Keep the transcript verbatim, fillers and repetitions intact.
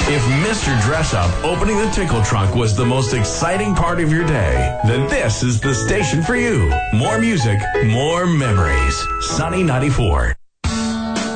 If Mister Dress Up opening the Tickle Trunk was the most exciting part of your day, then this is the station for you. More music, more memories. Sunny ninety-four.